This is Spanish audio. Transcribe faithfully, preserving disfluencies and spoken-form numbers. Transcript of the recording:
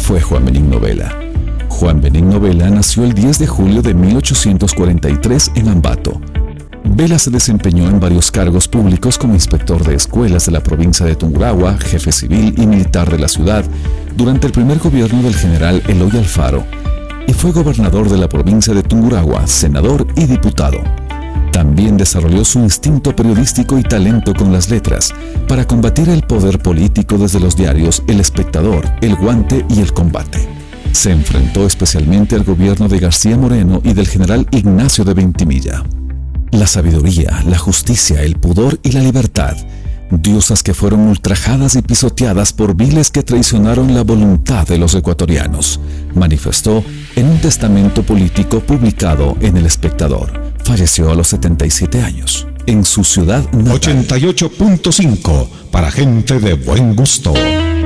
fue Juan Benigno Vela? Juan Benigno Vela nació el diez de julio de mil ochocientos cuarenta y tres en Ambato. Vela se desempeñó en varios cargos públicos como inspector de escuelas de la provincia de Tungurahua, jefe civil y militar de la ciudad, durante el primer gobierno del general Eloy Alfaro, y fue gobernador de la provincia de Tungurahua, senador y diputado. También desarrolló su instinto periodístico y talento con las letras para combatir el poder político desde los diarios El Espectador, El Guante y El Combate. Se enfrentó especialmente al gobierno de García Moreno y del general Ignacio de Ventimilla. La sabiduría, la justicia, el pudor y la libertad, diosas que fueron ultrajadas y pisoteadas por viles que traicionaron la voluntad de los ecuatorianos, manifestó en un testamento político publicado en El Espectador. Falleció a los setenta y siete años, en su ciudad natal. ochenta y ocho punto cinco, para gente de buen gusto.